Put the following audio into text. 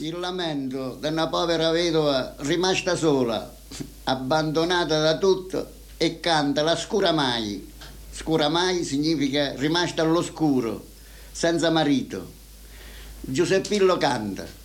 Il lamento di una povera vedova rimasta sola, abbandonata da tutto, e canta la scuramai. Scuramai significa rimasta all'oscuro, senza marito. Giuseppillo canta.